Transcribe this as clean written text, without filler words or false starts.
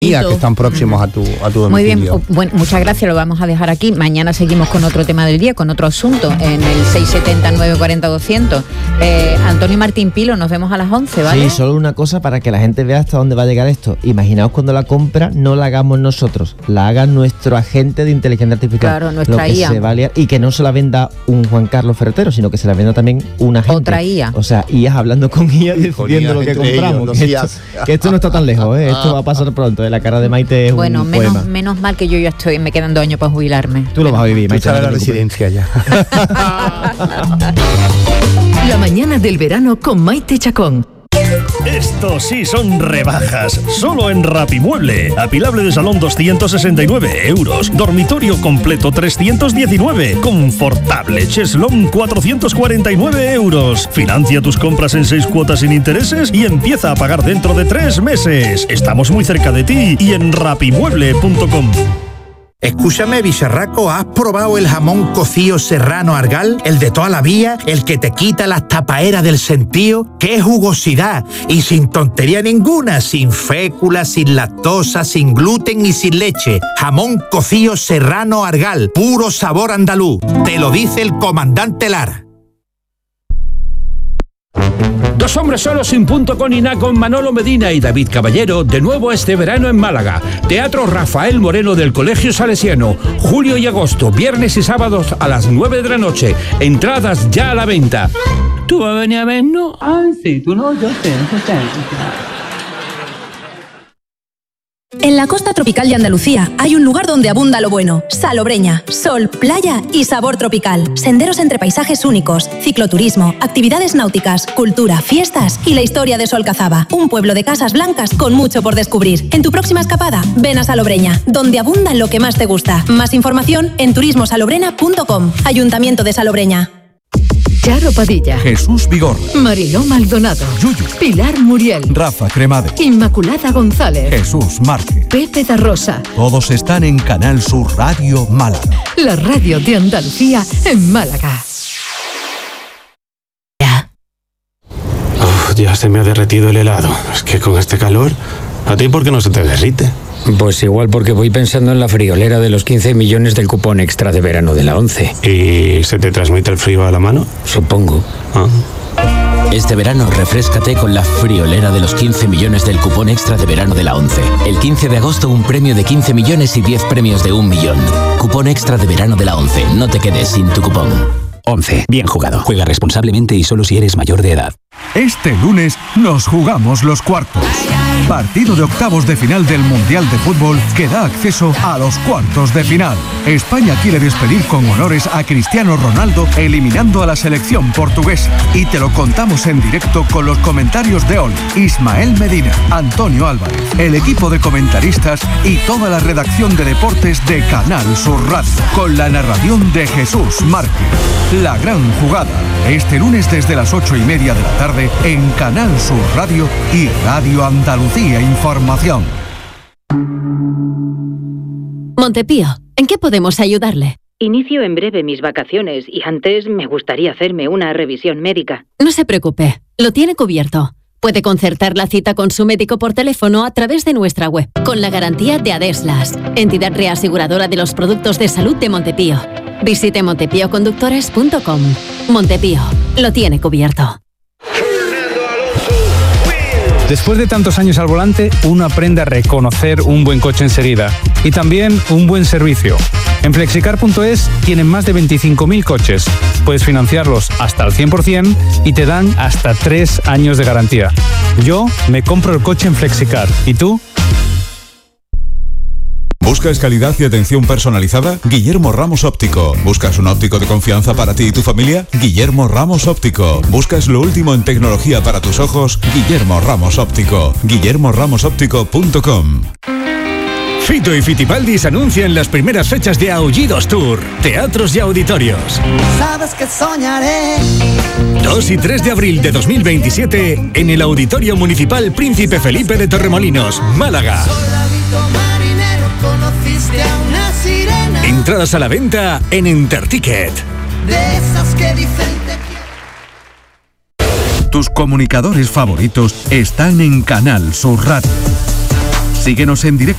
que están próximos a tu domicilio. Muy bien, bueno, muchas gracias, lo vamos a dejar aquí. Mañana seguimos con otro tema del día, con otro asunto, en el 670-940-200. Antonio Martín Pilo, nos vemos a las 11, ¿vale? Sí, solo una cosa para que la gente vea hasta dónde va a llegar esto. Imaginaos cuando la compra no la hagamos nosotros, la haga nuestro agente de inteligencia artificial. Claro, nuestra IA. IA. Se va a liar, y que no se la venda un Juan Carlos Ferretero, sino que se la venda también un agente. Otra IA. O sea, IAs hablando con IA decidiendo lo que compramos. Que esto no está tan lejos, ¿eh? Esto va a pasar pronto, ¿eh? La cara de Maite es bueno, un poema. menos mal que yo ya me quedan 2 años para jubilarme. Tú lo vas a vivir, Maite. Tú sabes la residencia ya. La mañana del verano con Maite Chacón. Estos sí son rebajas, solo en Rapimueble. Apilable de salón 269 euros, dormitorio completo 319, confortable cheslón 449 euros. Financia tus compras en 6 cuotas sin intereses y empieza a pagar dentro de 3 meses. Estamos muy cerca de ti y en rapimueble.com. Escúchame, bicharraco, ¿has probado el jamón cocido serrano Argal? El de toda la vida, el que te quita las tapaeras del sentío. ¡Qué jugosidad! Y sin tontería ninguna, sin fécula, sin lactosa, sin gluten y sin leche. Jamón cocido serrano Argal, puro sabor andaluz. Te lo dice el comandante Lara. 2 hombres solos sin punto con INA con Manolo Medina y David Caballero, de nuevo este verano en Málaga. Teatro Rafael Moreno del Colegio Salesiano, julio y agosto, viernes y sábados a las 9 de la noche. Entradas ya a la venta. ¿Tú vas a venir a ver, no? Ah, sí, tú no, yo sé. En la costa tropical de Andalucía hay un lugar donde abunda lo bueno. Salobreña, sol, playa y sabor tropical. Senderos entre paisajes únicos, cicloturismo, actividades náuticas, cultura, fiestas y la historia de Solcazaba. Un pueblo de casas blancas con mucho por descubrir. En tu próxima escapada, ven a Salobreña, donde abunda lo que más te gusta. Más información en turismosalobrena.com. Ayuntamiento de Salobreña. Charo Padilla, Jesús Vigor, Mariló Maldonado, Yuyu, Pilar Muriel, Rafa Cremade, Inmaculada González, Jesús Márquez, Pepe da Rosa. Todos están en Canal Sur Radio Málaga. La radio de Andalucía en Málaga. Ya se me ha derretido el helado. Es que con este calor, ¿a ti por qué no se te derrite? Pues igual porque voy pensando en la friolera de los 15 millones del cupón extra de verano de la 11. ¿Y se te transmite el frío a la mano? Supongo. Este verano refréscate con la friolera de los 15 millones del cupón extra de verano de la 11. El 15 de agosto un premio de 15 millones y 10 premios de 1 millón. Cupón extra de verano de la 11. No te quedes sin tu cupón. 11. Bien jugado. Juega responsablemente y solo si eres mayor de edad. Este lunes nos jugamos los cuartos. Partido de octavos de final del Mundial de Fútbol que da acceso a los cuartos de final. España quiere despedir con honores a Cristiano Ronaldo eliminando a la selección portuguesa. Y te lo contamos en directo con los comentarios de Oli, Ismael Medina, Antonio Álvarez, el equipo de comentaristas y toda la redacción de deportes de Canal Sur Radio. Con la narración de Jesús Márquez. La gran jugada. Este lunes desde las 8:30 de la tarde en Canal Sur Radio y Radio Andalucía Información. Montepío, ¿en qué podemos ayudarle? Inicio en breve mis vacaciones y antes me gustaría hacerme una revisión médica. No se preocupe, lo tiene cubierto. Puede concertar la cita con su médico por teléfono a través de nuestra web, con la garantía de Adeslas, entidad reaseguradora de los productos de salud de Montepío. Visite montepíoconductores.com. Montepío, lo tiene cubierto. Después de tantos años al volante, uno aprende a reconocer un buen coche enseguida y también un buen servicio. En Flexicar.es tienen más de 25.000 coches. Puedes financiarlos hasta el 100% y te dan hasta 3 años de garantía. Yo me compro el coche en Flexicar. ¿Y tú? ¿Buscas calidad y atención personalizada? Guillermo Ramos Óptico. ¿Buscas un óptico de confianza para ti y tu familia? Guillermo Ramos Óptico. ¿Buscas lo último en tecnología para tus ojos? Guillermo Ramos Óptico. guillermoramosoptico.com. Fito y Fitipaldis anuncian las primeras fechas de Aullidos Tour, teatros y auditorios. Sabes que soñaré. 2 y 3 de abril de 2027 en el Auditorio Municipal Príncipe Felipe de Torremolinos, Málaga. Conociste a una sirena. Entradas a la venta en Enterticket. De esas que dicen Tus comunicadores favoritos están en Canal Sur Radio. Síguenos en directo